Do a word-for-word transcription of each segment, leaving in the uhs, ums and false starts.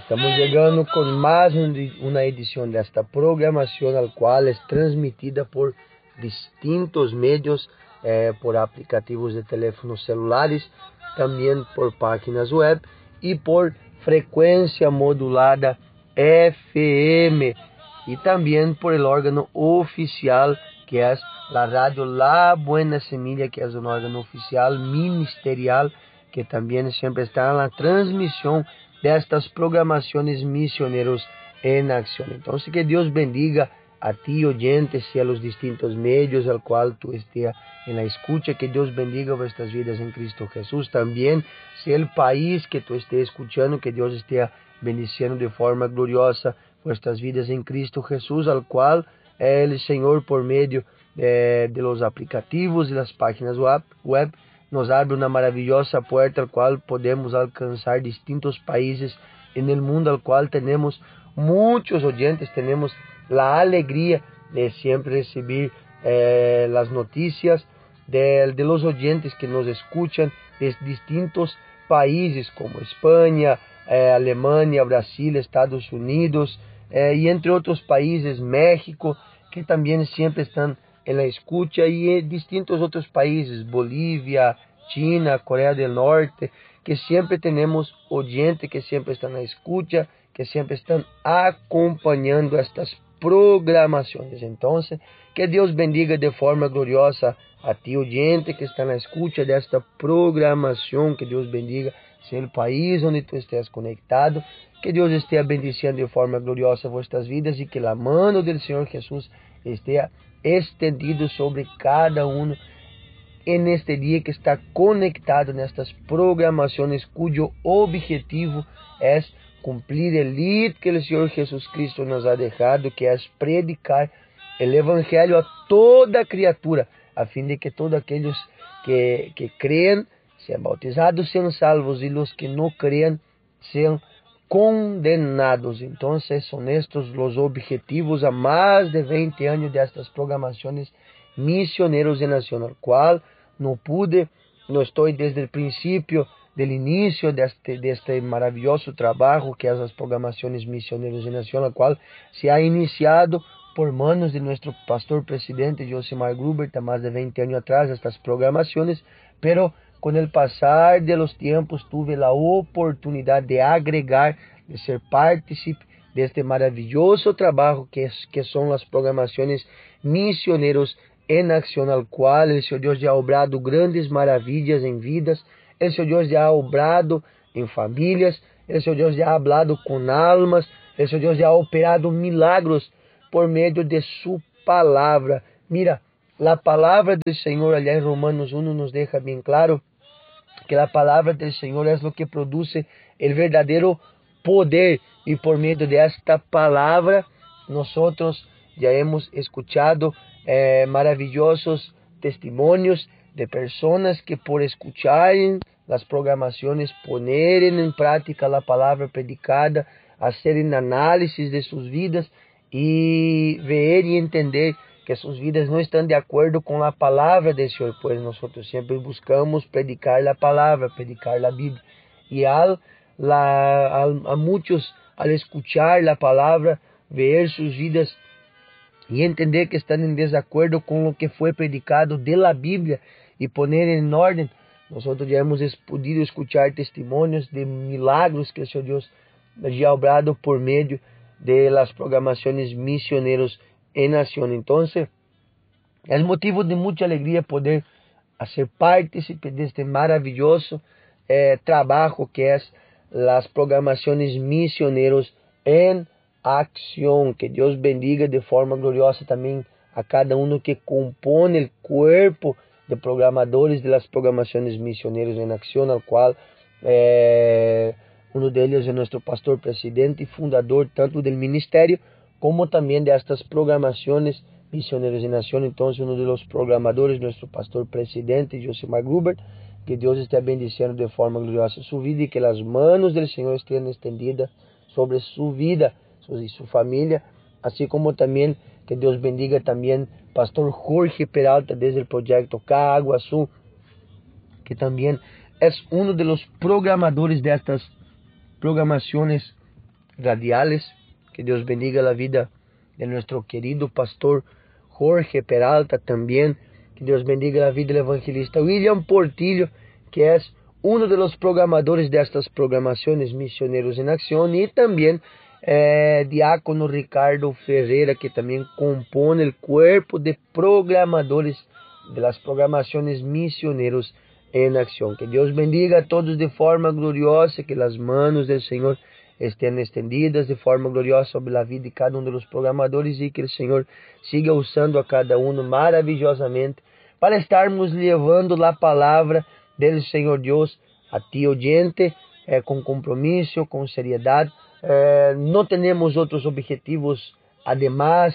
Estamos llegando con más una edición de esta programación, al cual es transmitida por distintos medios, eh, por aplicativos de teléfonos celulares, también por páginas web y por frecuencia modulada F M, y también por el órgano oficial, que es la radio La Buena Semilla, que es un órgano oficial ministerial, que también siempre está en la transmisión de estas programaciones Misioneros en Acción. Entonces, que Dios bendiga a ti, oyentes, y a los distintos medios al cual tú estés en la escucha. Que Dios bendiga vuestras vidas en Cristo Jesús. También, si el país que tú estés escuchando, que Dios esté bendiciendo de forma gloriosa vuestras vidas en Cristo Jesús, al cual el Señor, por medio de, de los aplicativos y las páginas web, web nos abre una maravillosa puerta, al cual podemos alcanzar distintos países en el mundo, al cual tenemos muchos oyentes. Tenemos la alegría de siempre recibir eh, las noticias de, de los oyentes que nos escuchan de distintos países como España, eh, Alemania, Brasil, Estados Unidos, eh, y entre otros países, México, que también siempre están en la escucha, y en distintos otros países, Bolivia, China, Corea del Norte, que siempre tenemos oyentes que siempre están en la escucha, que siempre están acompañando estas programaciones. Entonces, que Dios bendiga de forma gloriosa a ti, oyente, que está en la escucha de esta programación. Que Dios bendiga sea el país donde tú estés conectado. Que Dios esté bendiciendo de forma gloriosa vuestras vidas, y que la mano del Señor Jesús esté estendido sobre cada uno en este día que está conectado nestas programaciones, cuyo objetivo es cumplir el lead que el Señor Jesucristo nos ha dejado, que es predicar el Evangelio a toda criatura, a fin de que todos aquellos que, que crean sean bautizados, sean salvos, y los que no crean sean condenados. Entonces, son estos los objetivos a más de veinte años de estas programaciones Misioneros en Acción, al cual no pude, no estoy desde el principio, del inicio de este, de este maravilloso trabajo que es las programaciones Misioneros en Acción, al cual se ha iniciado por manos de nuestro pastor presidente Josimar Grubert a más de veinte años atrás, estas programaciones, pero con el pasar de los tiempos tuve la oportunidad de agregar, de ser partícipe de este maravilloso trabajo que, es, que son las programaciones Misioneros en Acción, al cual el Señor Dios ya ha obrado grandes maravillas en vidas, el Señor Dios ya ha obrado en familias, el Señor Dios ya ha hablado con almas, el Señor Dios ya ha operado milagros por medio de su palabra. Mira, la palabra del Señor allá en Romanos uno nos deja bien claro que la palabra del Señor es lo que produce el verdadero poder, y por medio de esta palabra nosotros ya hemos escuchado eh, maravillosos testimonios de personas que por escuchar las programaciones, poner en práctica la palabra predicada, hacer un análisis de sus vidas y ver y entender que sus vidas no están de acuerdo con la palabra del Señor, pues nosotros siempre buscamos predicar la palabra, predicar la Biblia, y al, la, al, a muchos al escuchar la palabra, ver sus vidas y entender que están en desacuerdo con lo que fue predicado de la Biblia y poner en orden, nosotros ya hemos podido escuchar testimonios de milagros que el Señor Dios ya ha obrado por medio de las programaciones Misioneros en Acción. Entonces, es motivo de mucha alegría poder hacer partícipe de este maravilloso eh, trabajo que es las programaciones Misioneros en Acción. Que Dios bendiga de forma gloriosa también a cada uno que compone el cuerpo de programadores de las programaciones Misioneros en Acción, al cual eh, uno de ellos es nuestro pastor presidente y fundador tanto del ministerio como también de estas programaciones Misioneros en Acción. Entonces, uno de los programadores, nuestro pastor presidente Josimar Grubert. Que Dios esté bendiciendo de forma gloriosa su vida, y que las manos del Señor estén extendidas sobre su vida y su familia, así como también que Dios bendiga también pastor Jorge Peralta desde el proyecto Caguazú, que también es uno de los programadores de estas programaciones radiales. Que Dios bendiga la vida de nuestro querido pastor Jorge Peralta también. Que Dios bendiga la vida del evangelista William Portillo, que es uno de los programadores de estas programaciones Misioneros en Acción, y también eh, diácono Ricardo Ferreira, que también compone el cuerpo de programadores de las programaciones Misioneros en Acción. Que Dios bendiga a todos de forma gloriosa, que las manos del Señor estén extendidas de forma gloriosa sobre la vida de cada uno de los programadores, y que el Señor siga usando a cada uno maravillosamente para estarmos llevando la palabra del Señor Dios a ti, oyente, eh, con compromiso, con seriedad. Eh, no tenemos otros objetivos además,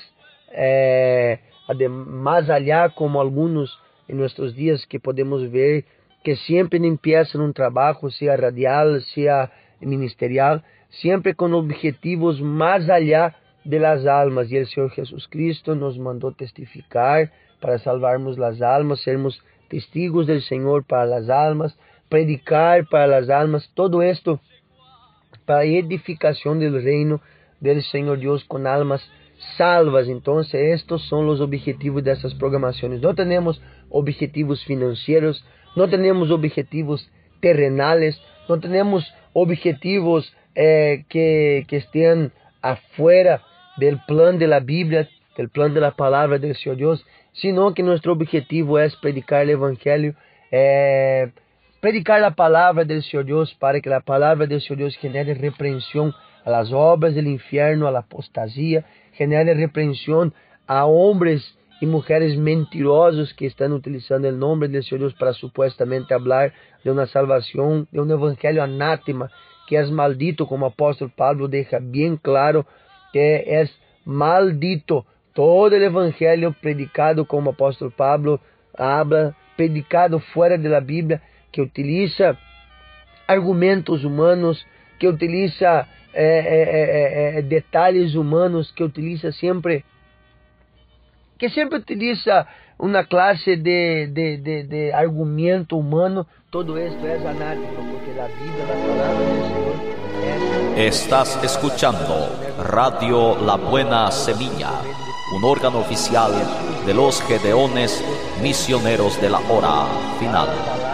eh, más allá, como algunos en nuestros días que podemos ver que siempre empiezan un trabajo, sea radial, sea ministerial, siempre con objetivos más allá de las almas. Y el Señor Jesús Cristo nos mandó testificar para salvarmos las almas, sermos testigos del Señor para las almas, predicar para las almas, todo esto para edificación del reino del Señor Dios con almas salvas. Entonces estos son los objetivos de estas programaciones. No tenemos objetivos financieros, no tenemos objetivos terrenales, no tenemos objetivos eh, que, que estén afuera del plan de la Biblia, del plan de la palabra del Señor Dios, sino que nuestro objetivo es predicar el Evangelio, eh, predicar la palabra del Señor Dios, para que la palabra del Señor Dios genere reprensión a las obras del infierno, a la apostasía, genere reprensión a hombres y mujeres mentirosos que están utilizando el nombre del Señor Dios para supuestamente hablar de una salvación, de un evangelio anátema, que es maldito, como el apóstol Pablo deja bien claro que es maldito todo el evangelio predicado, como el apóstol Pablo habla, predicado fuera de la Biblia, que utiliza argumentos humanos, que utiliza eh, eh, eh, detalles humanos, que utiliza siempre, que siempre utiliza una clase de, de, de, de argumento humano. Todo esto es anátema, porque la Biblia, la palabra del Señor es... Estás escuchando Radio La Buena Semilla, un órgano oficial de los Gedeones Misioneros de la Hora Final.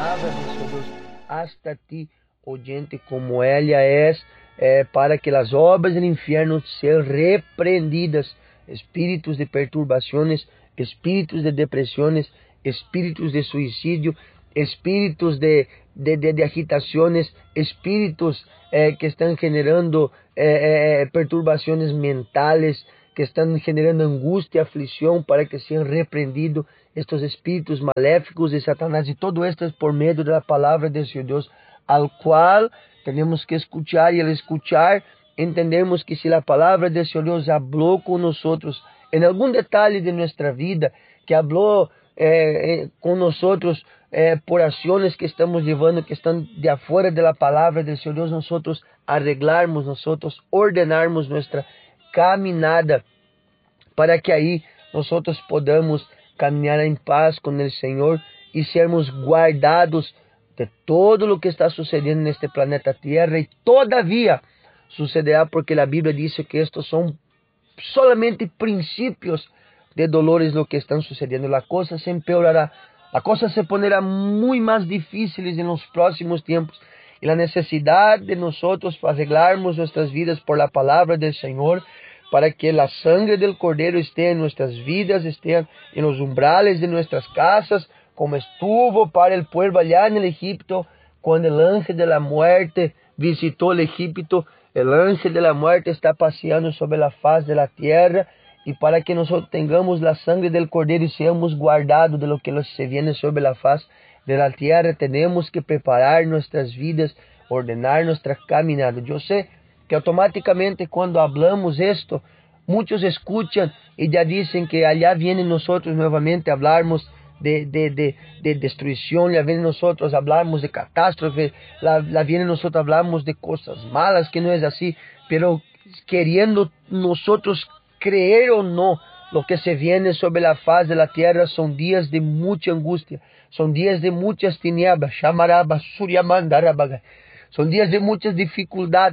Hasta ti, oyente, como ella es, eh, para que las obras del infierno sean reprendidas. Espíritus de perturbaciones, espíritus de depresiones, espíritus de suicidio, espíritus de, de, de, de agitaciones, espíritus eh, que están generando eh, eh, perturbaciones mentales, que están generando angustia, aflicción, para que sean reprendidos estos espíritus maléficos de Satanás. Y todo esto es por medio de la palabra del Señor Dios, al cual tenemos que escuchar, y al escuchar entendemos que si la palabra del Señor Dios habló con nosotros en algún detalle de nuestra vida, que habló eh, eh, con nosotros eh, por acciones que estamos llevando, que están de afuera de la palabra del Señor Dios, nosotros arreglarmos, nosotros ordenarmos nuestra caminada, para que ahí nosotros podamos caminhar em paz com o Senhor e sermos guardados de todo o que está sucedendo neste planeta Terra. E todavia sucederá, porque a Bíblia diz que estes são solamente princípios de dolores lo que estão sucedendo. A coisa se empeorará, a coisa se ponerá muito mais difíceis em los próximos tempos. E a necessidade de nós arreglarmos nossas vidas por la palavra do Senhor, para que a sangre del Cordeiro esteja em nossas vidas, esteja em los umbrales de nossas casas, como estuvo para el pueblo allá en el Egipto, cuando el ángel de la muerte visitó el Egipto. El ángel de la muerte está paseando sobre la faz de la tierra, y para que nosotros tengamos la sangre del Cordeiro y seamos guardados de lo que se viene sobre la faz de la tierra, tenemos que preparar nuestras vidas, ordenar nuestra caminada. Yo sé que automáticamente cuando hablamos esto, muchos escuchan y ya dicen que allá vienen nosotros nuevamente a hablarnos de, de, de, de destrucción, ya vienen nosotros a hablarnos de catástrofe, la, la vienen nosotros a hablarnos de cosas malas, que no es así, pero queriendo nosotros creer o no, lo que se viene sobre la faz de la tierra son días de mucha angustia, son días de muchas tinieblas, son días de muchas dificultades,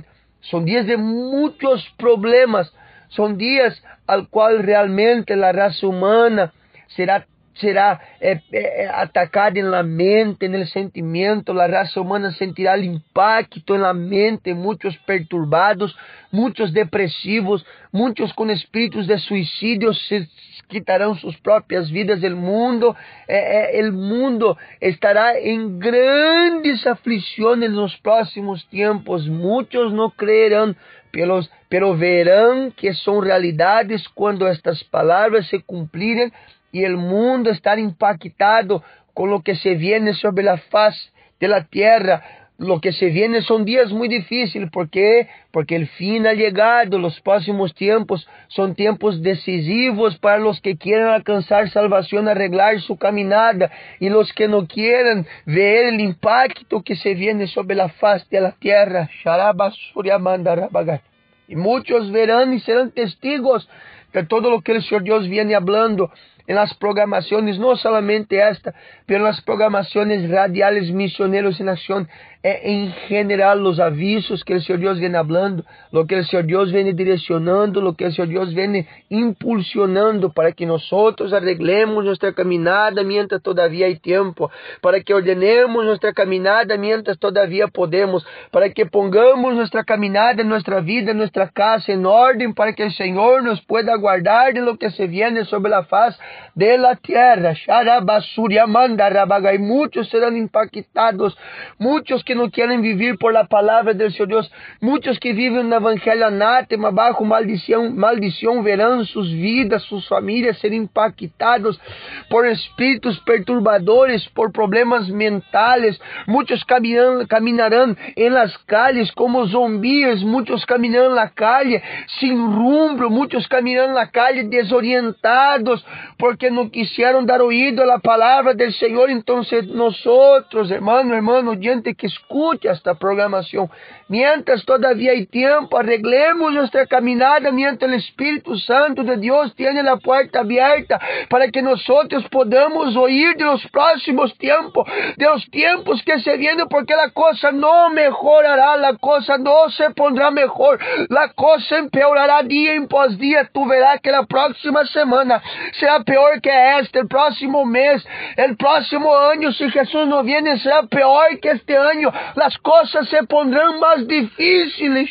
Son días de muchos problemas. Son días al cual realmente la raza humana será será eh, eh, atacada en la mente, en el sentimiento. La raza humana sentirá el impacto en la mente, muchos perturbados, muchos depresivos, muchos con espíritus de suicidio se quitarán sus propias vidas. El mundo, eh, eh, el mundo estará en grandes aflicciones en los próximos tiempos. Muchos no creerán, pero, pero verán que son realidades cuando estas palabras se cumplirem y el mundo estar impactado con lo que se viene sobre la faz de la tierra. Lo que se viene son días muy difíciles. ¿Por qué? Porque el fin ha llegado. Los próximos tiempos son tiempos decisivos para los que quieren alcanzar salvación, arreglar su caminada, y los que no quieren ver el impacto que se viene sobre la faz de la tierra. Y muchos verán y serán testigos de todo lo que el Señor Dios viene hablando en las programaciones, no solamente esta, pero en las programaciones radiales Misioneros en Acción, en general los avisos que el Señor Dios viene hablando, lo que el Señor Dios viene direccionando, lo que el Señor Dios viene impulsionando para que nosotros arreglemos nuestra caminada mientras todavía hay tiempo, para que ordenemos nuestra caminada mientras todavía podemos, para que pongamos nuestra caminada, nuestra vida, nuestra casa en orden, para que el Señor nos pueda guardar de lo que se viene sobre la faz de la tierra. Y muchos serán impactados, muchos que no quieren vivir por la palabra del Señor Dios, muchos que viven un evangelio anátema, bajo maldición, maldición, verán sus vidas, sus familias ser impactados por espíritus perturbadores, por problemas mentales. Muchos caminarán, caminarán en las calles como zombies, muchos caminarán en la calle sin rumbo, muchos caminarán en la calle desorientados, porque no quisieron dar oído a la palabra del Señor. Entonces nosotros, hermano, hermano, gente que escucha esta programación, mientras todavía hay tiempo, arreglemos nuestra caminada mientras el Espíritu Santo de Dios tiene la puerta abierta para que nosotros podamos oír de los próximos tiempos, de los tiempos que se vienen, porque la cosa no mejorará, la cosa no se pondrá mejor, la cosa empeorará día en pos día. Tú verás que la próxima semana será peor que esta, el próximo mes, el próximo año, si Jesús no viene, será peor que este año. Las cosas se pondrán más difíciles.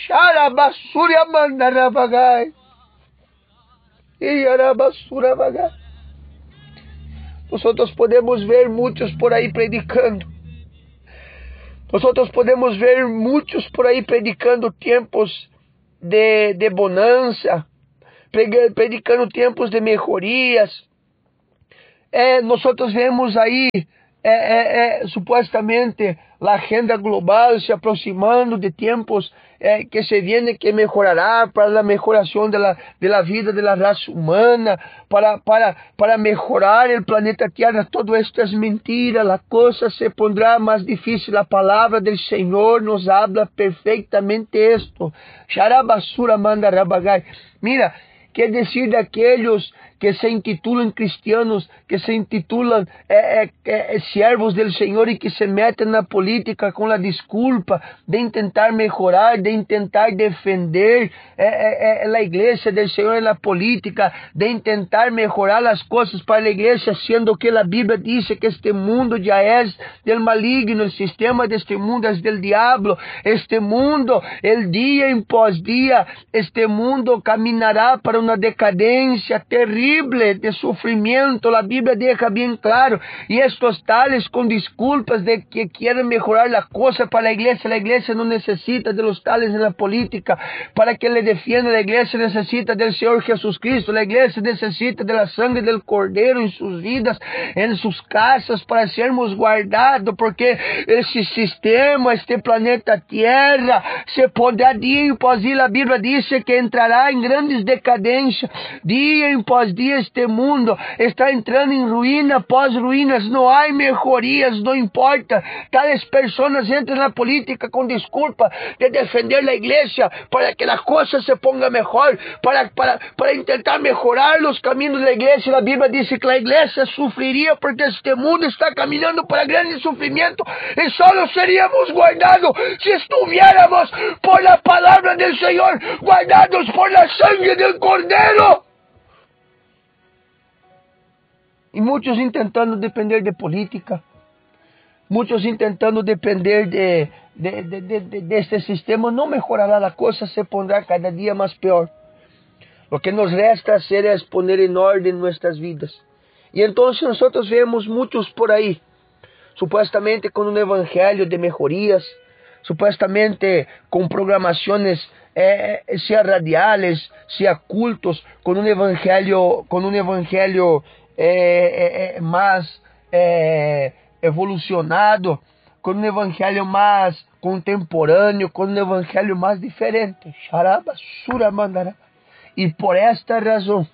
Nosotros podemos ver muchos por ahí predicando. Nosotros podemos ver muchos por ahí predicando tiempos de, de bonanza, predicando tiempos de mejorías. Eh, nosotros vemos ahí eh, eh, eh, supuestamente la agenda global se aproximando de tiempos eh, que se viene, que mejorará para la mejoración de la, de la vida de la raza humana, para, para, para mejorar el planeta Tierra. Todo esto es mentira, la cosa se pondrá más difícil. La palabra del Señor nos habla perfectamente esto. Sharabasura manda rabagai. Mira, qué decir de aquellos que se intitulan cristianos, que se intitulan eh, eh, eh, siervos del Señor y que se meten na política com a desculpa de intentar mejorar, de intentar defender eh, eh, eh, a igreja del Señor na política, de intentar mejorar as coisas para a igreja, sendo que a Bíblia diz que este mundo já é del maligno, o sistema deste mundo é del diablo, este mundo, el dia em pós dia, este mundo caminhará para uma decadência terrível de sufrimiento. La Biblia deja bien claro, y estos tales con disculpas de que quieren mejorar la cosa para la iglesia. La iglesia no necesita de los tales en la política para que le defienda. La iglesia necesita del Señor Jesucristo. La iglesia necesita de la sangre del Cordero en sus vidas, en sus casas, para sermos guardados, porque ese sistema, este planeta Tierra, se podrá día en pós día. La Biblia dice que entrará en grandes decadencias, día en pós dias este mundo está entrando em ruína pós ruínas, não há melhorias, não importa. Tales pessoas entram na política com desculpa de defender a igreja para que a coisa se ponga melhor, para, para, para tentar melhorar os caminhos da igreja. A Bíblia diz que a igreja sofreria porque este mundo está caminhando para grande sofrimento e só seríamos guardados se estuviéramos por la palavra do Senhor, guardados por la sangre del Cordeiro. E muitos tentando depender de política, muitos tentando depender de, de, de, de, de, deste sistema, não melhorará a coisa, se pondrá cada dia mais pior. O que nos resta hacer é poner em ordem nossas vidas. E então nós vemos muitos por aí, supuestamente com um evangelho de melhorias, supuestamente com programações, eh, seja radiales, seja cultos, com um evangelho, com um evangelho eh, eh, mais eh, evolucionado, com um evangelho mais contemporâneo, com um evangelho mais diferente. Xarabasura mandará. E por esta razão,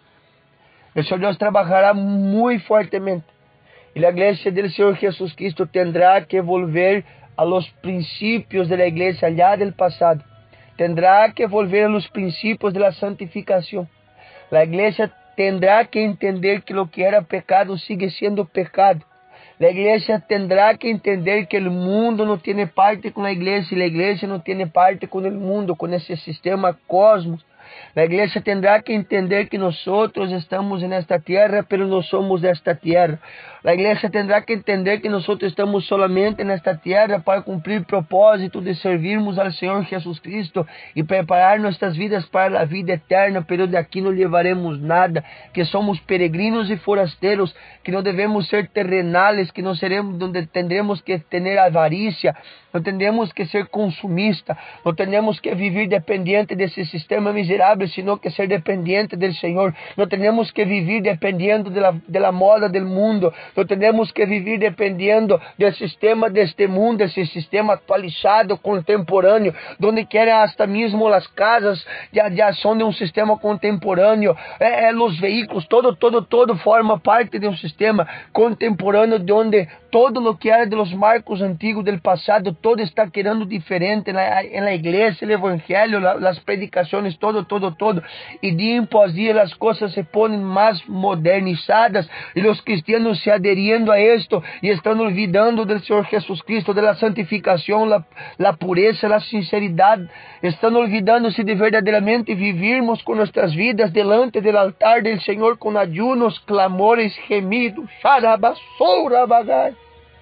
o Senhor Deus trabalhará muito fortemente. E a igreja do Senhor Jesus Cristo tendrá que volver a los princípios da igreja allá del passado. Tendrá que volver a los princípios da santificação. A igreja tendrá que entender que lo que era pecado sigue sendo pecado. A igreja tendrá que entender que o mundo não tem parte com a igreja, e a igreja não tem parte com o mundo, com esse sistema cosmos. A igreja tendrá que entender que nós estamos nesta terra, pero não somos desta terra. A igreja tendrá que entender que nós estamos solamente nesta terra para cumprir o propósito de servirmos ao Senhor Jesus Cristo e preparar nossas vidas para a vida eterna, pero de aqui não levaremos nada, que somos peregrinos e forasteiros, que não devemos ser terrenales, que não seremos, onde tendremos que ter avarícia, não tendremos que ser consumista, não tendremos que viver dependente desse sistema miserável, sino que ser dependente do Senhor. Não temos que viver dependendo de la, de la moda do mundo, não temos que viver dependendo do sistema deste mundo, esse sistema atualizado, contemporâneo, onde querem hasta mesmo as casas já, já são de um sistema contemporâneo, é, é, os veículos, todo, todo, todo forma parte de um sistema contemporâneo, de onde todo o que era de los marcos antigos do passado, todo está querendo diferente na, na igreja, no evangelho, as predicações, todo, todo, todo. E dia após dia as coisas se põem mais modernizadas e os cristianos se aderindo a isto e estão olvidando do Senhor Jesus Cristo, da santificação, a pureza, a sinceridade. Estão olvidando-se de verdadeiramente vivirmos com nossas vidas delante do altar do Senhor com ayunos, clamores, gemidos. Xarabassura bagai.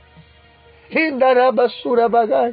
Indarabassura bagai.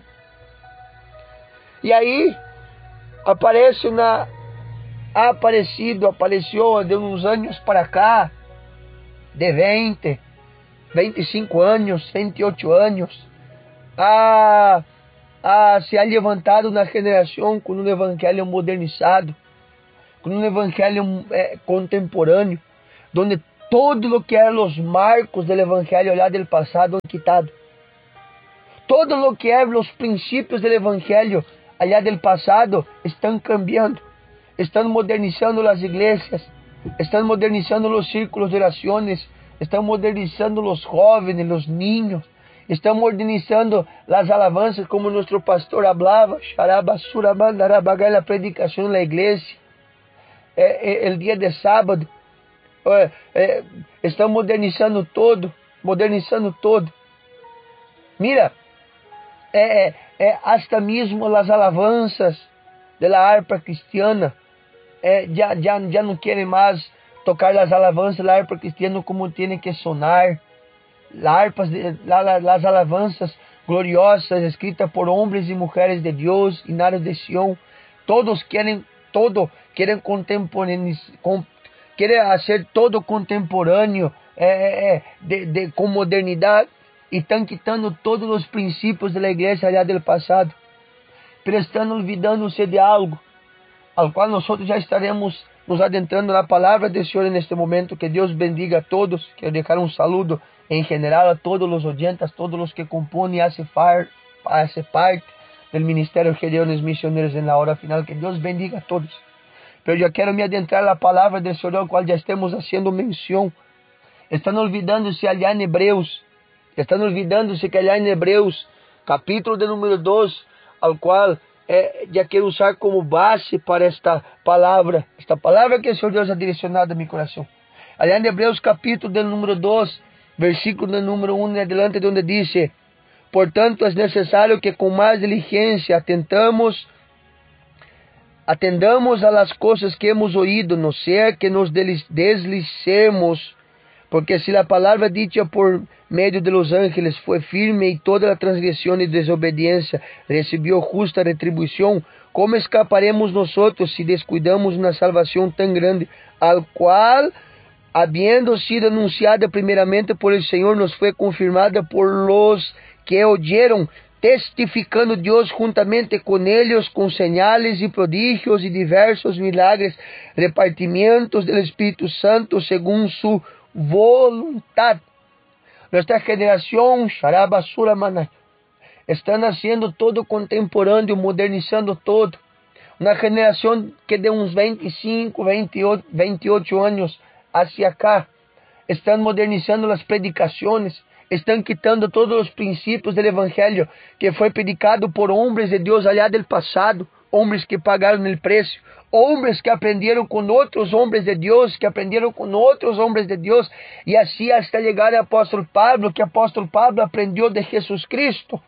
E aí aparece na ha aparecido, apareceu de uns anos para cá, de vinte, vinte e cinco anos, vinte e oito anos, ha, ha, se ha levantado na geração com um evangelho modernizado, com um evangelho eh, contemporâneo, onde todo o que eram os marcos do evangelho lá do passado han quitado. Todo o que eram os princípios do evangelho allá do passado estão cambiando. Estão modernizando as igrejas, estão modernizando os círculos de orações, estão modernizando os jovens, os niños, estão modernizando as alabanças, como nosso pastor hablava, xarabasura mandarabagai, a predicação na igreja, é, é, o dia de sábado, é, é, estão modernizando todo, modernizando todo. Mira, é, é, hasta mesmo as alabanças da harpa cristiana, É, já, já, já não querem mais tocar as alabanças da harpa cristiana como tem que sonar. Harpas, as alabanças gloriosas escritas por homens e mulheres de Deus e nares de Sião. Todos querem, todo, querem contemporaneizar, com, querem ser todo contemporâneo, é, é, de, de, com modernidade, e estão quitando todos os princípios da igreja lá do passado, prestando, olvidando-se de algo, ao qual nós já estaremos nos adentrando na palavra do Senhor neste momento. Que Deus bendiga a todos. Quero deixar um saludo em geral a todos os oyentes, a todos os que compõem e hacen parte do Ministério Gedeones Misioneros na hora final. Que Deus bendiga a todos. Pero eu quero me adentrar na palavra do Senhor, ao qual já estamos fazendo menção. Estão olvidando-se allá em Hebreus, estão olvidando-se que allá em Hebreus, capítulo de número dois, ao qual eh, já quero usar como base para esta palavra, esta palavra que o Senhor Deus ha direcionado a meu coração. Allá em Hebreus, capítulo de número dois, versículo de número um em adelante, onde diz: portanto, é necessário que com mais diligência atentamos Atendamos a las coisas que hemos oído, no sea que nos deslicemos, porque si la palabra dicha por medio de los ángeles fue firme y toda la transgresión y desobediencia recibió justa retribución, ¿cómo escaparemos nosotros si descuidamos una salvación tan grande, al cual, habiendo sido anunciada primeramente por el Señor, nos fue confirmada por los que oyeron, testificando Dios juntamente con ellos con señales y prodigios y diversos milagres, repartimientos del Espíritu Santo según su voluntad? Nuestra generación, Sharabasura Manay, están haciendo todo contemporáneo, modernizando todo. Una generación que de uns veinticinco, veintiocho, veintiocho años hacia acá, están modernizando las predicaciones, estão quitando todos os princípios do Evangelho que foi predicado por homens de Deus allá do passado, homens que pagaram o preço, homens que aprenderam com outros homens de Deus, que aprenderam com outros homens de Deus, e assim até chegar ao apóstolo Pablo, que o apóstolo Pablo aprendeu de Jesus Cristo,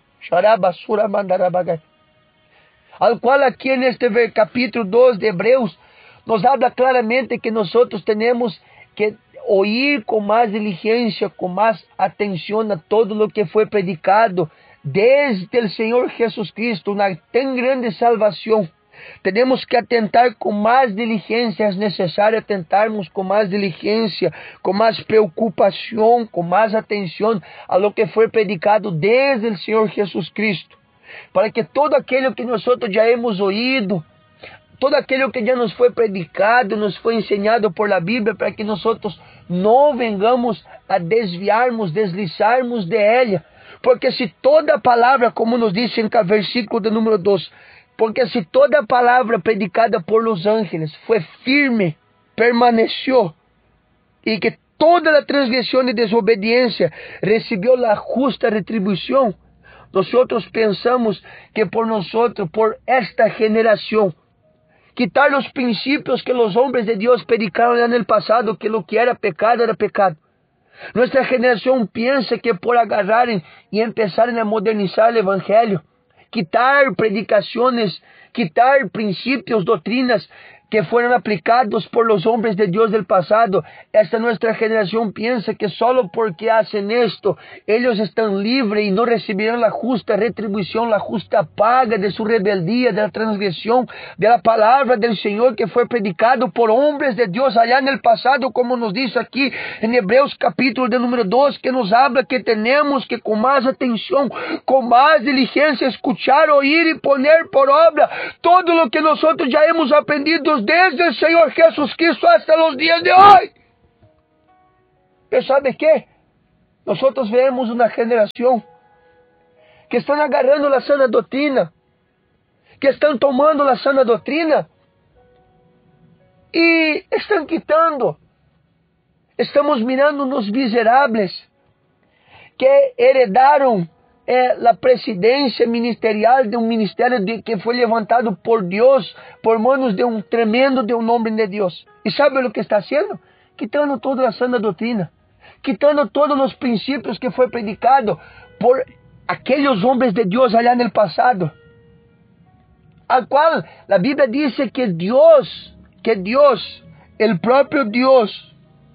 ao qual aqui neste capítulo dois de Hebreus, nos habla claramente que nós temos que oír com mais diligência, com mais atenção a todo o que foi predicado desde o Senhor Jesus Cristo, uma tão grande salvação. Temos que atentar com mais diligência, é necessário atentarmos com mais diligência, com mais preocupação, com mais atenção a lo que foi predicado desde o Senhor Jesus Cristo, para que todo aquilo que nós já hemos ouído, todo aquilo que já nos foi predicado, nos foi ensinado por la Bíblia, para que nós não vengamos a desviarmos, deslizarmos de ela. Porque se toda a palavra, como nos diz em versículo de número dois, porque se toda a palavra predicada por los ángeles foi firme, permaneceu, e que toda a transgressão e desobediência recebeu a justa retribuição, nós pensamos que por nós, por esta geração, quitar os princípios que os homens de Deus predicaram no passado, que o que era pecado era pecado. Nossa geração pensa que por agarrarem e começarem a modernizar o Evangelho, quitar predicações, quitar princípios, doutrinas que foram aplicados por los homens de Deus del passado, esta nossa geração pensa que só porque hacen esto, eles estão livres e não receberão a justa retribuição, a justa paga de sua rebeldia, da transgressão, da palavra do Senhor que foi predicado por homens de Deus allá no passado, como nos diz aqui em Hebreus capítulo de número dois, que nos habla que temos que com mais atenção, com mais diligência, escuchar, oír e poner por obra todo o que nós já hemos aprendido desde o Senhor Jesus Cristo hasta os dias de hoje. E sabe que? Nós vemos uma geração que estão agarrando a sana doutrina, que estão tomando a sana doutrina e estão quitando. Estamos mirando nos miseráveis que heredaram é a presidência ministerial de um ministério de, que foi levantado por Deus, por manos de um tremendo de um homem de Deus. E sabe o que está fazendo? Quitando toda a sã doutrina, quitando todos os princípios que foi predicado por aqueles homens de Deus allá no passado, al qual a Bíblia diz que Deus, que Deus, o próprio Deus,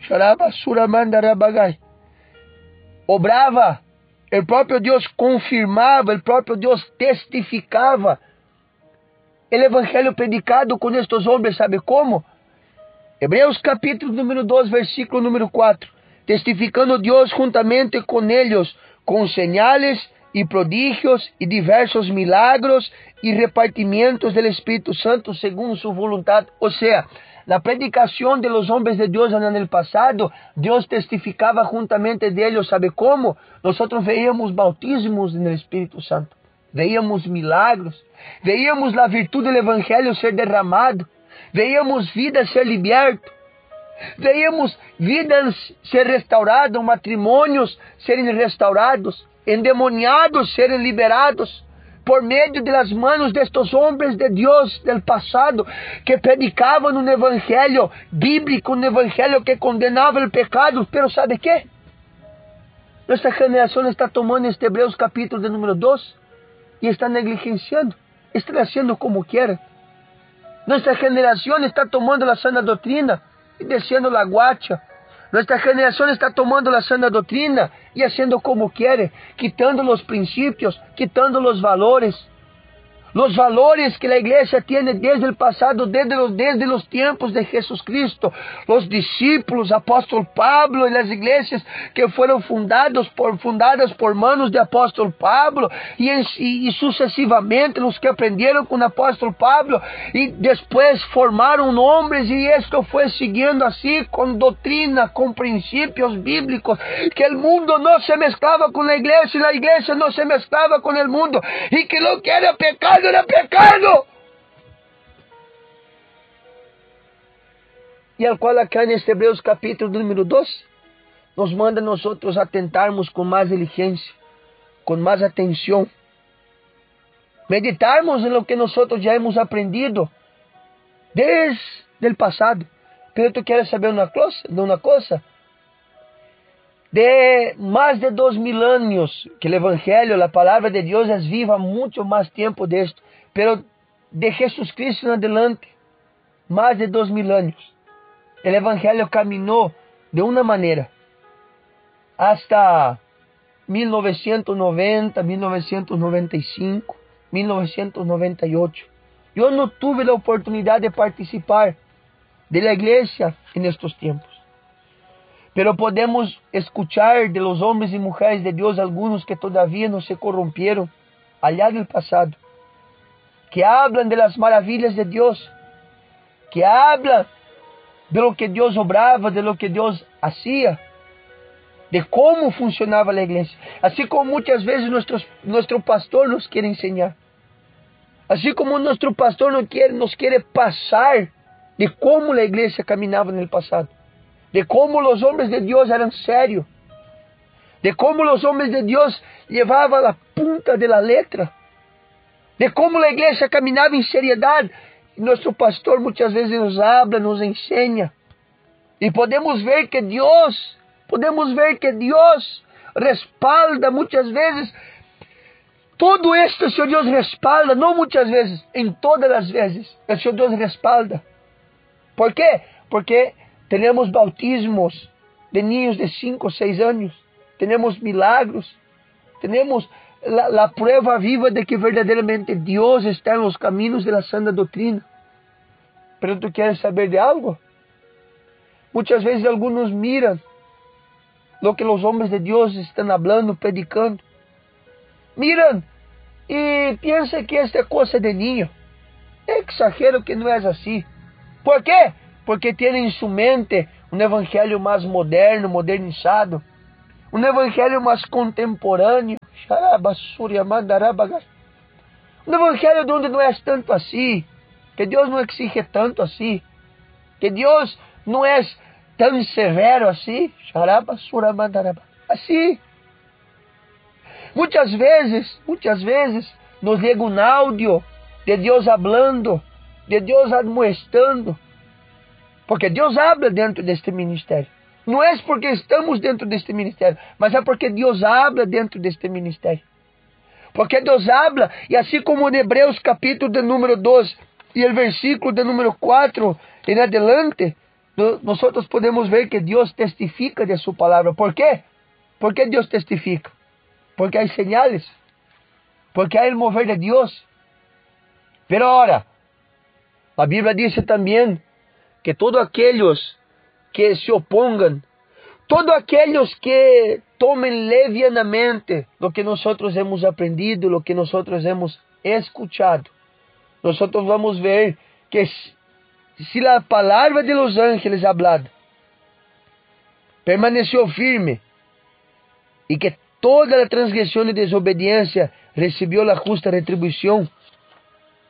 obrava, o próprio Deus confirmava, o próprio Deus testificava o evangelho predicado com estes homens, sabe como? Hebreus capítulo número dois, versículo número quatro. Testificando Deus juntamente com eles, com señales e prodígios e diversos milagros e repartimientos do Espírito Santo segundo sua vontade. Ou seja, na predicação de los homens de Deus no passado, Deus testificava juntamente deles, sabe como? Nós veíamos bautismos no Espírito Santo, veíamos milagros, veíamos a virtude do Evangelho ser derramado, veíamos vidas ser libertas, veíamos vidas ser restauradas, matrimônios serem restaurados, endemoniados serem liberados, por meio das manos destes homens de Deus del passado, que predicavam um evangelho bíblico, um evangelho que condenava o pecado. Pero ¿sabe quê? Nossa geração está tomando este Hebreus capítulo de número dois e está negligenciando, está fazendo como quer. Nossa geração está tomando a sana doutrina e descendo a guacha. Nuestra generación está tomando la sana doctrina y haciendo como quiere, quitando los principios, quitando los valores. Los valores que la iglesia tiene desde el pasado, desde los, desde los tiempos de Jesucristo. Los discípulos, apóstol Pablo y las iglesias que fueron fundados por, fundadas por manos de apóstol Pablo y, en, y, y sucesivamente los que aprendieron con apóstol Pablo y después formaron hombres y esto fue siguiendo así con doctrina, con principios bíblicos, que el mundo no se mezclaba con la iglesia y la iglesia no se mezclaba con el mundo y que lo que era pecado era pecado. E al qual acá neste Hebreus capítulo número dois, nos manda a nosotros atentarmos com mais diligência, com mais atenção, meditarmos em lo que nosotros já hemos aprendido desde o passado. Pero tu queres saber uma coisa? Uma coisa? De mais de dois mil anos que o Evangelho, a palavra de Deus é viva há muito mais tempo de esto, pero de Jesus Cristo em adelante, mais de dois mil anos, o Evangelho caminhou de uma maneira hasta mil novecentos e noventa, mil novecentos e noventa e cinco, mil novecentos e noventa e oito. Eu não tive a oportunidade de participar da igreja nestes tempos. Pero podemos escuchar de los hombres y mujeres de Dios algunos que todavía no se corrompieron allá del pasado, que hablan de las maravillas de Dios, que hablan de lo que Dios obraba, de lo que Dios hacía, de cómo funcionaba la iglesia, así como muchas veces nuestros, nuestro pastor nos quiere enseñar, así como nuestro pastor nos quiere, nos quiere pasar de cómo la iglesia caminaba en el pasado, de cómo los hombres de Dios eran serios, de cómo los hombres de Dios llevaban la punta de la letra, de cómo la iglesia caminaba en seriedad. Y nuestro pastor muchas veces nos habla, nos enseña, y podemos ver que Dios, podemos ver que Dios respalda muchas veces. Todo esto el Señor Dios respalda, no muchas veces, en todas las veces, el Señor Dios respalda. ¿Por qué? Porque tenemos bautismos de niños de cinco o seis años. Tenemos milagros. Tenemos la, la prueba viva de que verdaderamente Dios está en los caminos de la sana doctrina. Pero tú quieres saber de algo. Muchas veces algunos miran lo que los hombres de Dios están hablando, predicando. Miran y piensan que esta cosa de niño. Exagero que no es así. ¿Por qué? Porque tienen en su mente un evangelio más moderno, modernizado, un evangelio más contemporáneo, un evangelio donde no es tanto así, que Dios no exige tanto así, que Dios no es tan severo así, así. Muchas veces, muchas veces nos llega un audio de Dios hablando, de Dios admoestando, porque Deus habla dentro deste ministério. Não é porque estamos dentro deste ministério, mas é porque Deus habla dentro deste ministério. Porque Deus habla, e assim como em Hebreus capítulo de número dois e o versículo de número quatro em adelante, nós podemos ver que Deus testifica de sua palavra. ¿Por quê? ¿Por que Deus testifica? Porque há señales, porque há o mover de Deus. Pero ahora, a Bíblia diz também que todos aqueles que se opongan, todos aqueles que tomen levianamente lo que nosotros hemos aprendido, lo que nosotros hemos escuchado, nosotros vamos ver que si la palabra de los ángeles hablada permaneció firme y que toda la transgresión y desobediencia recibió la justa retribución,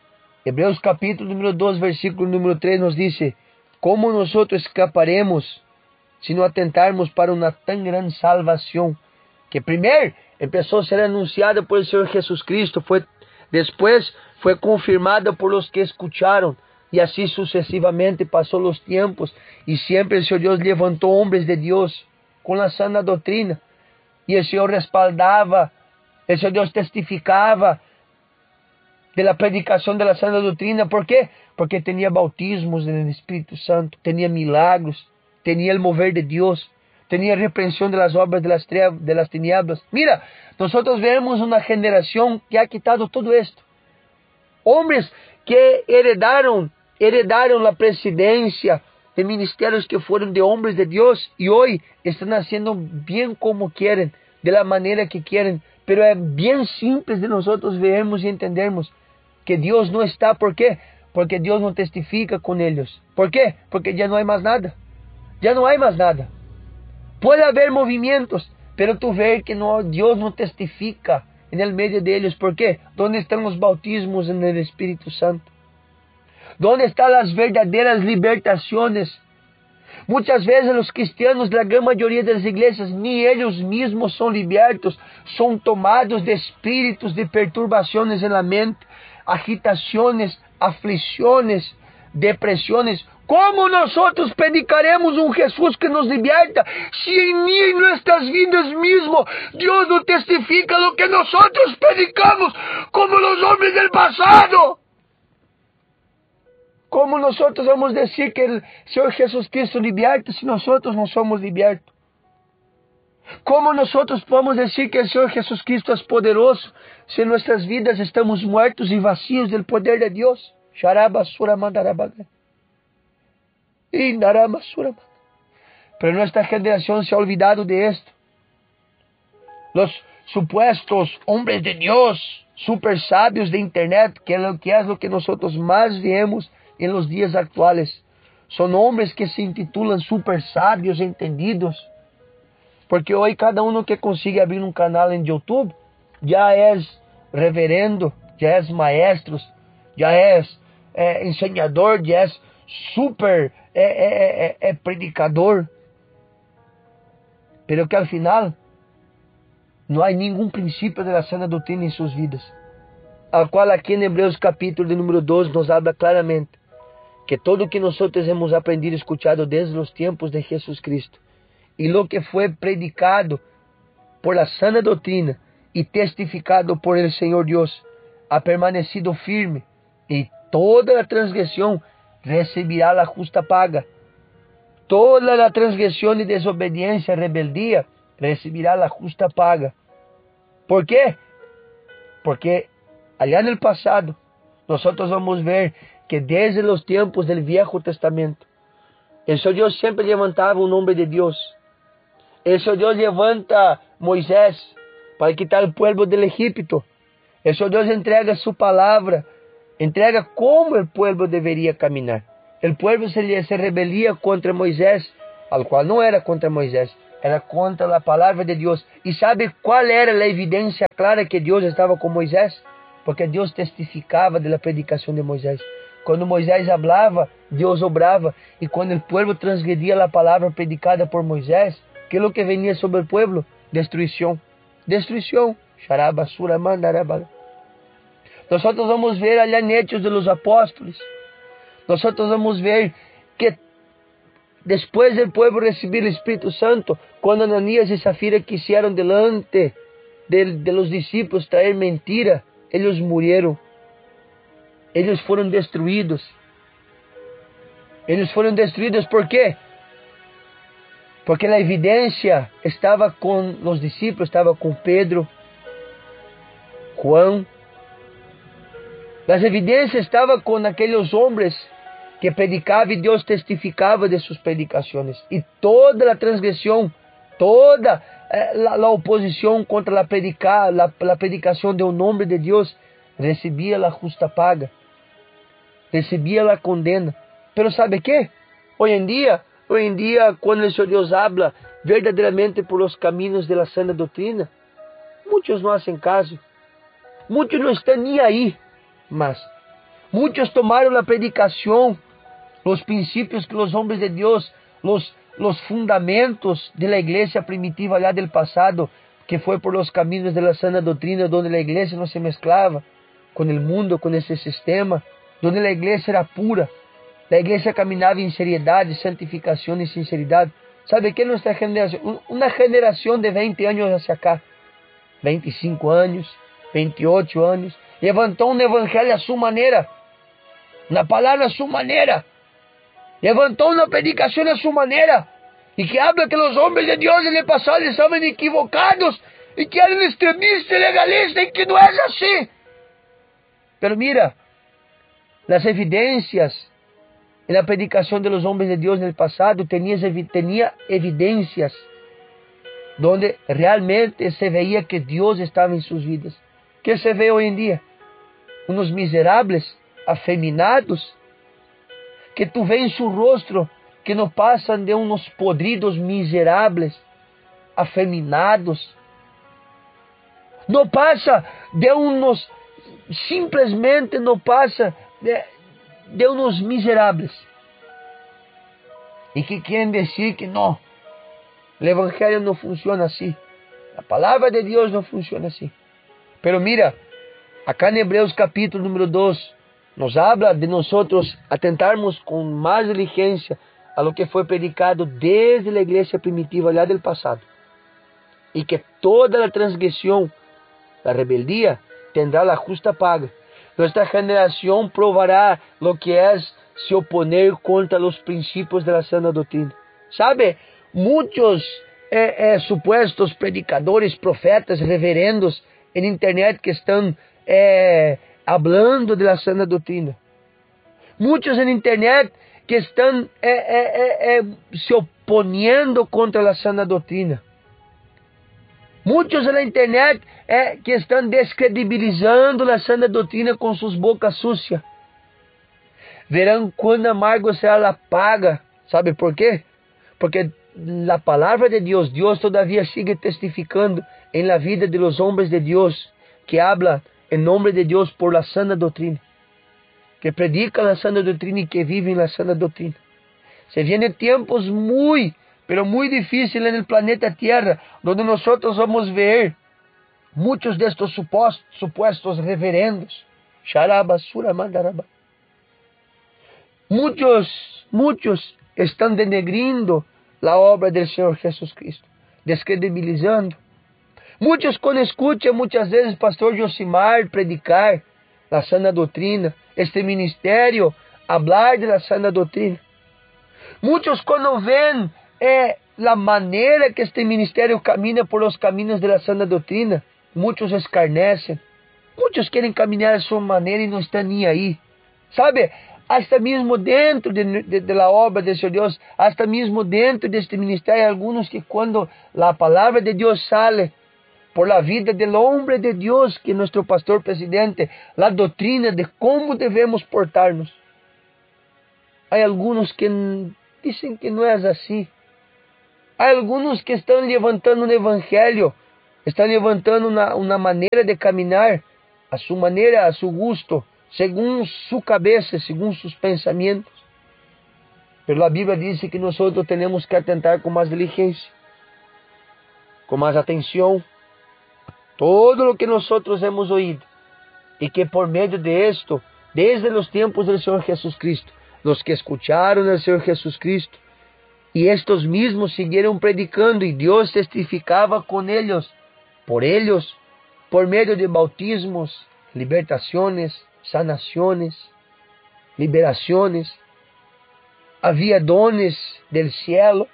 Hebreos capítulo número dos, versículo número tres nos dice: ¿cómo nosotros escaparemos si no atentarmos para una tan gran salvación que primero empezó a ser anunciada por el Señor Jesucristo, fue, después fue confirmada por los que escucharon, y así sucesivamente pasó los tiempos, y siempre el Señor Dios levantó hombres de Dios con la sana doctrina, y el Señor respaldaba, el Señor Dios testificaba de la predicación de la sana doctrina. ¿Por qué? Porque tenía bautismos en el Espíritu Santo, tenía milagros, tenía el mover de Dios, tenía reprensión de las obras de las, de las tinieblas. Mira, nosotros vemos una generación que ha quitado todo esto. Hombres que heredaron, heredaron la presidencia de ministerios que fueron de hombres de Dios y hoy están haciendo bien como quieren, de la manera que quieren. Pero es bien simple de nosotros vermos y entendermos que Dios no está. ¿Por qué? Porque Dios no testifica con ellos. ¿Por qué? Porque ya no hay más nada. Ya no hay más nada. Puede haber movimientos, pero tú ves que no, Dios no testifica en el medio de ellos. ¿Por qué? ¿Dónde están los bautismos en el Espíritu Santo? ¿Dónde están las verdaderas libertaciones? Muchas veces los cristianos, la gran mayoría de las iglesias, ni ellos mismos son libertos, son tomados de espíritus de perturbaciones en la mente, agitaciones, aflicciones, depresiones. ¿Cómo nosotros predicaremos un Jesús que nos liberta si en mí, en nuestras vidas mismo, Dios no testifica lo que nosotros predicamos como los hombres del pasado? ¿Cómo nosotros vamos a decir que el Señor Jesucristo liberta si nosotros no somos libertos? ¿Cómo nosotros podemos decir que el Señor Jesucristo es poderoso si en nuestras vidas estamos muertos y vacíos del poder de Dios? Pero nuestra generación se ha olvidado de esto. Los supuestos hombres de Dios, super sabios de internet, que es lo que es lo que nosotros más vemos en los días actuales, son hombres que se intitulan super sabios, entendidos, porque hoy cada uno que consigue abrir un canal en YouTube ya es reverendo, ya es maestro, ya es eh, enseñador, ya es super eh, eh, eh, eh, predicador, pero que al final no hay ningún principio de la sana doctrina en sus vidas, al cual aquí en Hebreos capítulo de número dos nos habla claramente que todo lo que nosotros hemos aprendido y escuchado desde los tiempos de Jesucristo y lo que fue predicado por la sana doctrina y testificado por el Señor Dios ha permanecido firme, y toda la transgresión recibirá la justa paga. Toda la transgresión y desobediencia, rebeldía, recibirá la justa paga. ¿Por qué? Porque allá en el pasado nosotros vamos a ver que desde los tiempos del Viejo Testamento, el Señor Dios siempre levantaba un hombre de Dios. El Señor Dios levanta a Moisés para quitar el pueblo del Egipto. El Señor Dios entrega su palabra, entrega cómo el pueblo debería caminar. El pueblo se, se rebelía contra Moisés, al cual no era contra Moisés, era contra la palabra de Dios. ¿Y sabe cuál era la evidencia clara que Dios estaba con Moisés? Porque Dios testificaba de la predicación de Moisés. Cuando Moisés hablaba, Dios obraba. Y cuando el pueblo transgredía la palabra predicada por Moisés, ¿qué es lo que venía sobre el pueblo? Destrucción. Destrucción. Nosotros vamos a ver allá en Hechos de los Apóstoles. Nosotros vamos a ver que después del pueblo recibir el Espíritu Santo, cuando Ananías y Zafira quisieron delante de, de los discípulos traer mentira, ellos murieron. Ellos fueron destruidos. Ellos fueron destruidos. ¿Por qué? Porque la evidencia estaba con los discípulos, estaba con Pedro, Juan. Las evidencias estaban con aquellos hombres que predicaban y Dios testificaba de sus predicaciones. Y toda la transgresión, toda eh, la, la oposición contra la, predica, la, la predicación de un hombre de Dios recibía la justa paga, recibía la condena. Pero ¿sabe qué? Hoy en día, hoy en día cuando el Señor Dios habla verdaderamente por los caminos de la sana doctrina, muchos no hacen caso, muchos no están ni ahí más. Muchos tomaron la predicación, los principios que los hombres de Dios, los, los fundamentos de la iglesia primitiva allá del pasado, que fue por los caminos de la sana doctrina, donde la iglesia no se mezclaba con el mundo, con ese sistema, donde la iglesia era pura. La iglesia caminaba en seriedad, santificación y sinceridad. ¿Sabe qué? Nuestra generación, una generación de veinte años hacia acá, veinticinco años, veintiocho años, levantó un evangelio a su manera, una palabra a su manera, levantó una predicación a su manera, y que habla que los hombres de Dios en el pasado estaban equivocados, y que eran extremistas, legalistas, y que no es así. Pero mira, las evidencias en la predicación de los hombres de Dios en el pasado tenía, tenía evidencias donde realmente se veía que Dios estaba en sus vidas. ¿Qué se ve hoy en día? Unos miserables, afeminados, que tú ves en su rostro que no pasan de unos podridos miserables, afeminados. No pasa de unos, simplesmente no pasa de, de unos miserables. Y que quieren decir que no, el evangelio no funciona así. La palabra de Dios no funciona así. Pero mira, acá en Hebreos capítulo número dos, nos habla de nosotros atentarmos con más diligencia a lo que fue predicado desde la iglesia primitiva allá del pasado. Y que toda la transgresión, la rebeldía, tendrá la justa paga. Nuestra generación probará lo que es se oponer contra los principios de la sana doctrina. ¿Sabe? Muchos eh, eh, supuestos predicadores, profetas, reverendos en internet que están eh, hablando de la sana doctrina. Muchos en internet que están eh, eh, eh, eh, se oponiendo contra la sana doctrina. Muchos en la internet eh, que están descredibilizando la sana doctrina con sus bocas sucias. Verán cuán amargo será la paga. ¿Sabe por qué? Porque la palabra de Dios, Dios todavía sigue testificando en la vida de los hombres de Dios que habla en nombre de Dios por la sana doctrina, que predica la sana doctrina y que vive en la sana doctrina. Se vienen tiempos muy, pero muy difíciles en el planeta Tierra, donde nosotros vamos a ver muchos de estos supuestos, supuestos reverendos. Sharabasura mandaraba. Muchos, muchos están denegrindo la obra del Señor Jesucristo, descredibilizando. Muchos cuando escuchan muchas veces pastor Josimar predicar la sana doctrina, este ministerio hablar de la sana doctrina. Muchos cuando ven eh, la manera que este ministerio camina por los caminos de la sana doctrina, muchos escarnecen. Muchos quieren caminar a su manera y no están ni ahí. ¿Sabe? Hasta mismo dentro de, de, de la obra de Señor Dios, hasta mismo dentro de este ministerio, hay algunos que cuando la palabra de Dios sale por la vida del hombre de Dios, que es nuestro pastor presidente, la doctrina de cómo debemos portarnos, hay algunos que dicen que no es así. Hay algunos que están levantando un evangelio, están levantando una, una manera de caminar a su manera, a su gusto, según su cabeza, según sus pensamientos. Pero la Biblia dice que nosotros tenemos que atentar con más diligencia, con más atención, todo lo que nosotros hemos oído, y que por medio de esto, desde los tiempos del Señor Jesucristo, los que escucharon al Señor Jesucristo, y estos mismos siguieron predicando, y Dios testificaba con ellos, por ellos, por medio de bautismos, libertaciones, sanaciones, liberaciones, había dones del cielo,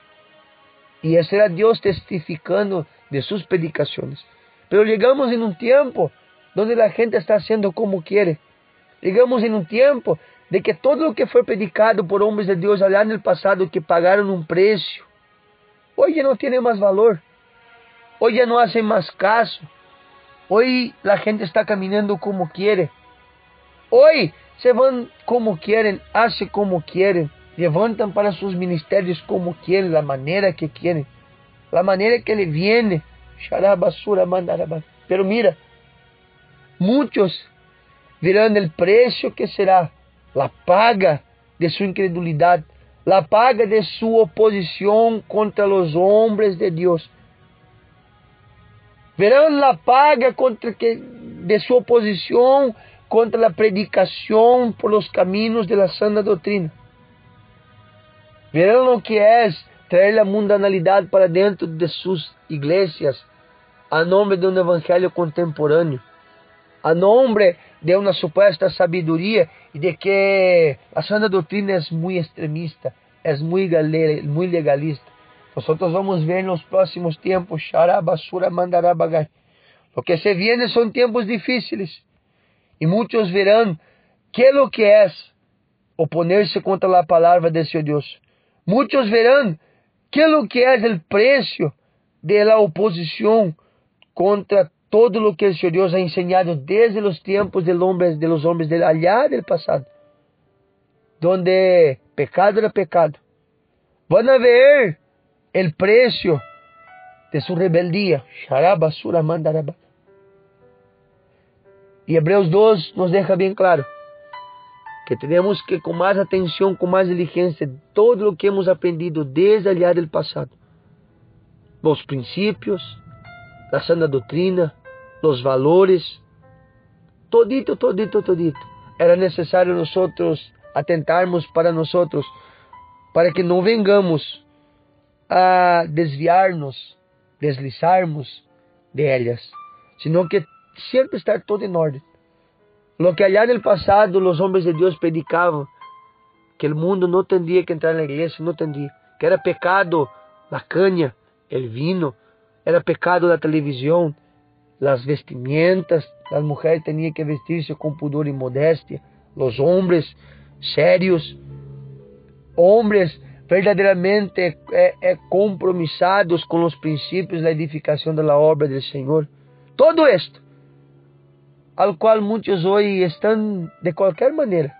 y ese era Dios testificando de sus predicaciones. Pero llegamos en un tiempo donde la gente está haciendo como quiere. Llegamos en un tiempo de que todo lo que fue predicado por hombres de Dios allá en el pasado, que pagaron un precio, hoy ya no tiene más valor. Hoy ya no hacen más caso. Hoy la gente está caminando como quiere. Hoy se van como quieren, hacen como quieren, levantan para sus ministerios como quieren, la manera que quieren, la manera que le viene. Pero mira, muchos verán el precio que será, la paga de su incredulidad, la paga de su oposición contra los hombres de Dios. Verán la paga contra que, de su oposición contra la predicación por los caminos de la sana doctrina. Verán lo que es traer la mundanalidad para dentro de sus iglesias a nombre de un evangelio contemporáneo, a nombre de una supuesta sabiduría y de que la sana doctrina es muy extremista, es muy, muy legalista. Nosotros vamos ver en los próximos tiempos, Shará, Basura, Mandará, Bagai. Lo que se viene son tiempos difíciles y muchos verán qué es lo que es oponerse contra la palabra de su Dios. Muchos verán qué es lo que es el precio de la oposición contra todo lo que el Señor Dios ha enseñado desde los tiempos del hombre, de los hombres de allá del pasado, donde pecado era pecado. Van a ver el precio de su rebeldía. Y Hebreos dos nos deja bien claro que tenemos que con más atención, con más diligencia, todo lo que hemos aprendido desde allá del pasado, los principios, la sana doctrina, los valores, todito, todito, todito. Era necesario nosotros atentarmos para nosotros, para que no vengamos a desviarnos, deslizarmos de ellas, sino que siempre estar todo en orden. Lo que allá en el pasado los hombres de Dios predicaban, que el mundo no tendría que entrar en la iglesia, no tendría, que era pecado la caña, el vino, era pecado la televisión, las vestimentas, las mujeres tenían que vestirse con pudor y modestia, los hombres serios, hombres verdaderamente eh, eh, compromisados con los principios de la edificación de la obra del Señor. Todo esto, al cual muchos hoy están de cualquier manera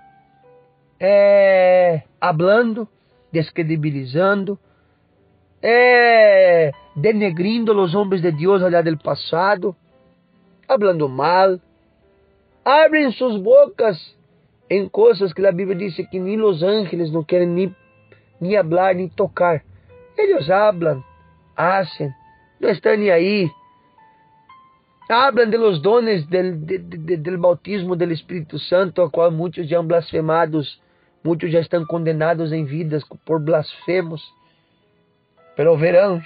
eh, hablando, descredibilizando, eh, denegrindo los hombres de Dios allá del pasado, hablando mal, abren sus bocas en cosas que la Biblia dice que ni los ángeles no quieren ni, ni hablar ni tocar. Ellos hablan, hacen, no están ni ahí. Hablan de los dones del, de, de, del bautismo del Espíritu Santo, a cual muchos ya han blasfemados, muchos ya están condenados en vidas por blasfemos. Pero verán,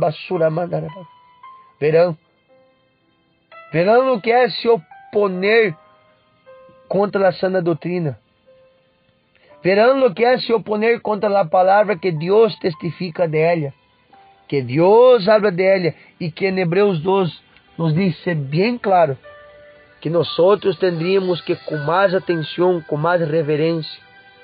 verán, verán lo que es se oponer contra la sana doctrina. Verán lo que es se oponer contra la palabra que Dios testifica de ella, que Dios habla de ella y que en Hebreos dos nos dice bien claro que nosotros tendríamos que con más atención, con más reverencia,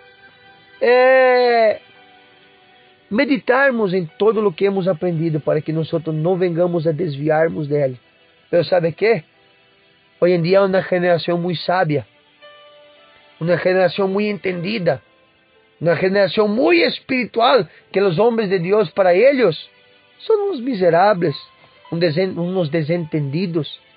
eh, meditarmos en todo lo que hemos aprendido para que nosotros no vengamos a desviarnos de él. Pero ¿sabe qué? Hoy en día hay una generación muy sabia, una generación muy entendida, una generación muy espiritual, que los hombres de Dios para ellos son unos miserables, unos desentendidos,